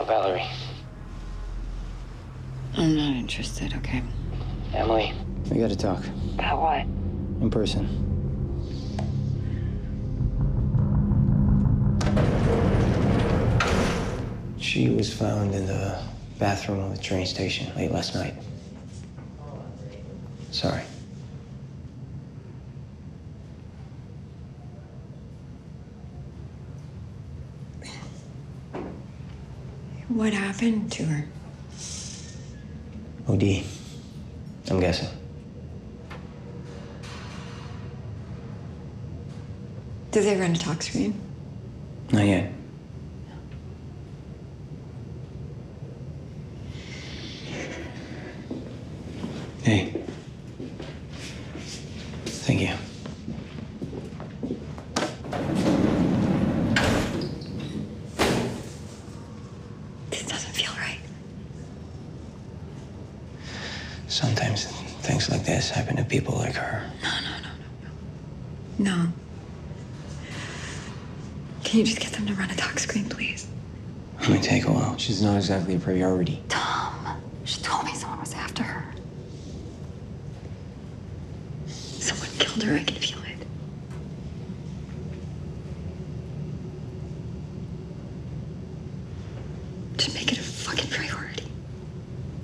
Valerie. I'm not interested, okay? Emily. We gotta talk. About what? In person. She was found in the bathroom of a train station late last night. Sorry. What happened to her? OD, I'm guessing. Did they run a talk screen? Not yet. Hey. Thank you. This doesn't feel right. Sometimes things like this happen to people like her. No. Can you just get them to run a talk screen, please? It may take a while. She's not exactly a priority. Tom, she told me someone was after her. Someone killed her, I can feel it.